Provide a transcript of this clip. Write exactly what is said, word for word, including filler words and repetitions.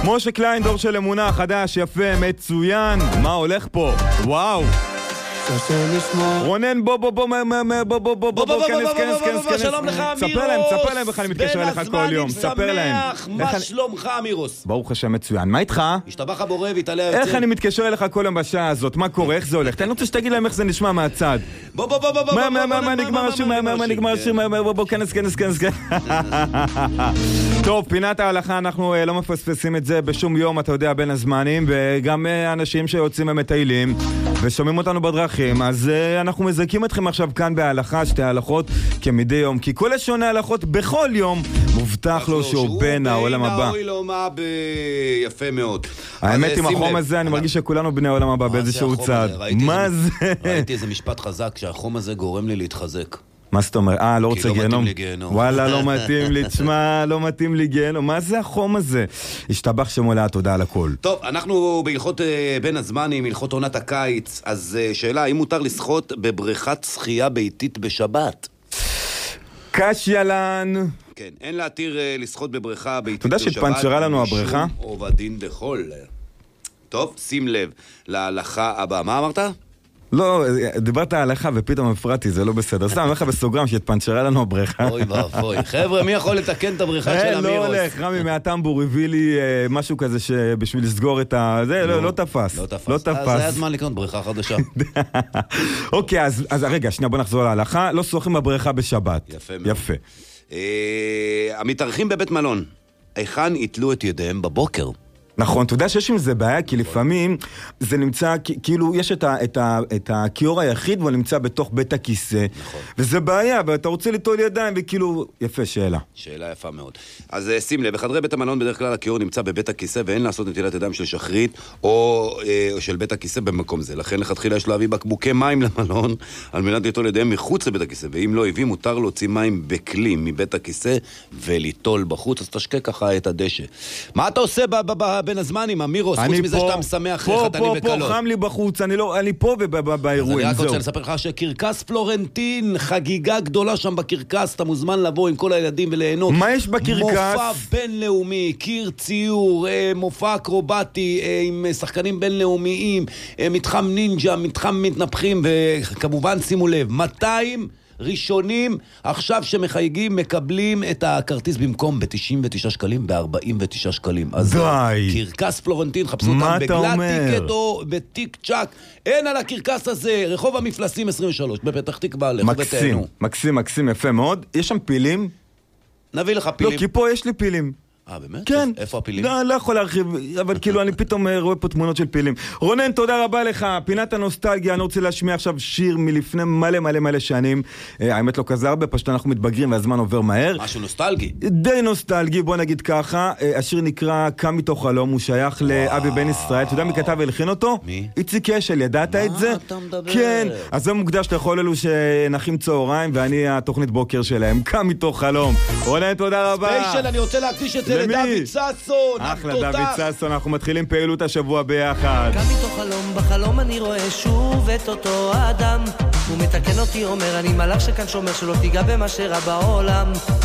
משה קליין, דור של אמונה, חדש, יפה, מצוין. מה הולך פה? וואו. רונן, בוא בוא בוא בוא בוא בוא בוא בוא כנס כנס כנס כנס. שלום לך אמירוס. ספר להם, ספר להם איך אני מתקשר אליך כל יום. ספר להם. מה שלומך אמירוס? ברוך השם, מצוין. מה איתך? השתבח הבורא והתעלה היוצא. איך אני מתקשר אליך כל יום בשעה הזאת? מה קורה? איך זה הולך? אני רוצה שתגיד להם איך זה נשמע מהצד. בוא בוא בוא בוא בוא. מה מה מה מה נגמר השיר? מה מה נגמר השיר? בוא בוא כנס כנס כנס. טוב, פינת ההלכה, אנחנו לא מפספסים את זה בשום יום, אתה יודע, בין הזמנים, וגם אנשים שיוצאים ומטיילים ושומעים אותנו בדרכים, אז אנחנו מזכים אתכם עכשיו כאן בהלכה, שתי ההלכות כמדי יום, כי כל לשון ההלכות בכל יום מובטח לו שהוא בן העולם הבא. יפה מאוד. האמת עם החום הזה, אני מרגיש שכולנו בני העולם הבא באיזשהו צד. מה זה? ראיתי איזה משפט חזק, שהחום הזה גורם לי להתחזק. מה זאת אומרת? אה, לא רוצה לא גיהנום? מתאים לי גיהנום. וואלה, לא מתאים לי, תשמע, לא מתאים לי גיהנום. מה זה החום הזה? השתבח שמולה, תודה על הכל. טוב, אנחנו בהלכות בין הזמנים, הלכות עונת הקיץ, אז שאלה, האם מותר לשחות בבריכת שחייה ביתית בשבת? קשיילן. כן, אין להתיר לשחות בבריכה ביתית בשבת. אתה יודע שהתפנצ'רה לנו הבריכה? עובדין דחול. טוב, שים לב להלכה הבאה. מה אמרת? לא, דיברת ההלכה ופתאום הפרעתי, זה לא בסדר. סתם, אני אומר לך בסוגרם שהתפנצ'רה לנו הבריכה. אוי ואבוי. חבר'ה, מי יכול לתקן את הבריכה של אמירוס? לא הולך, רמי מהטמבור הביא לי משהו כזה שבשביל לסגור את ה... זה לא תפס. לא תפס. זה היה זמן לקנות בריכה חדשה. אוקיי, אז רגע, שנייה, בוא נחזור להלכה. לא שוחים בבריכה בשבת. יפה מאוד. יפה. המתארחים בבית מלון, היכן יתלו את ידיהם בבוקר? נכון, אתה יודע שיש עם זה בעיה, כי לפעמים זה נמצא, כאילו יש את, ה, את, ה, את הכיור היחיד, והוא נמצא בתוך בית הכיסא, נכון. וזה בעיה, ואתה רוצה ליטול ידיים, וכאילו, יפה, שאלה. שאלה יפה מאוד. אז שים לב, בחדרי בית המלון בדרך כלל הכיור נמצא בבית הכיסא, ואין לעשות נטילת ידיים של שחרית, או אה, של בית הכיסא במקום זה. לכן לכתחילה יש להביא בקבוקי מים למלון, על מנת ליטול ידיהם מחוץ לבית הכיסא, ואם לא הביא, מותר להוציא מים בכלי מבית הכיסא, וליטול בחוץ, אז תשקה ככה את הדשא. מה אתה עושה ב- ב- ב- בין הזמנים, אמירוס, חוץ מזה שאתה משמח חתנים וקלות? פה, פה, חם לי בחוץ, אני לא, אני פה באירועים, אז אני רק רוצה לספר לך שקרקס פלורנטין, חגיגה גדולה שם בקרקס, אתה מוזמן לבוא עם כל הילדים וליהנות. מה יש בקרקס? מופע בינלאומי, קיר ציור, מופע אקרובטי, עם שחקנים בינלאומיים, מתחם נינג'ה, מתחם מתנפחים, וכמובן שימו לב, מאתיים ראשונים עכשיו שמחייגים מקבלים את הכרטיס במקום ב-תשעים ותשעה שקלים, ב-ארבעים ותשעה שקלים. אז די. קרקס פלורנטין, חפשו אותם בגלת טיקט או בטיק צ'ק. אין על הקרקס הזה, רחוב המפלסים עשרים ושלוש, בפתח תקווה, מקסים, מקסים, מקסים, יפה מאוד. יש שם פילים? נביא לך פילים. לא, כי פה יש לי פילים. אה, באמת? כן. איפה הפילים? לא, לא יכול להרחיב, אבל כאילו אני פתאום רואה פה תמונות של פילים. רונן, תודה רבה לך. פינת הנוסטלגיה, אני רוצה להשמיע עכשיו שיר מלפני מלא מלא מלא שנים. האמת לא כזה הרבה, פשוט אנחנו מתבגרים והזמן עובר מהר. משהו נוסטלגי. די נוסטלגי, בוא נגיד ככה. השיר נקרא קם מתוך חלום, הוא שייך לאבי בן ישראל. אתה יודע מי כתב והלחין אותו? מי? איציק אשל, ידעת את זה? מה אתה מדבר? כן, אז זה מוקדש לכל אלו שנחים צהריים, ואני התוכנית בוקר שלהם. קם מתוך חלום. רונן, תודה רבה. ספיישל, אני רוצה להקדיש את זה לדוד ששון. אחלה, דוד ששון, אנחנו מתחילים פעילות השבוע ביחד. קם מתוך חלום, בחלום אני רואה שוב את אותו האדם. הוא מתקן אותי, אומר, אני מלאך שכאן שומר, שלא תיגע במה שרע בעולם.